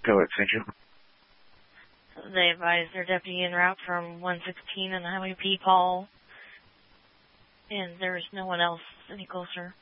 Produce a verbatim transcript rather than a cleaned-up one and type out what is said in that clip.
Go ahead, thank you. They advised their deputy en route from one sixteen and Highway P. Paul, and there's no one else any closer.